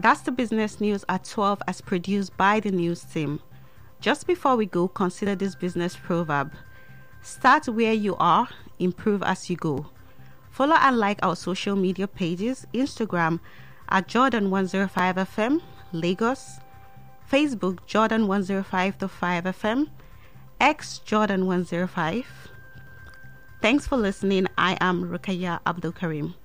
That's the business news at 12 as produced by the news team. Just before we go, consider this business proverb. Start where you are, improve as you go. Follow and like our social media pages, Instagram at Jordan105FM, Lagos, Facebook Jordan105.5 FM, X Jordan105. Thanks for listening. I am Rukaya Abdul Karim.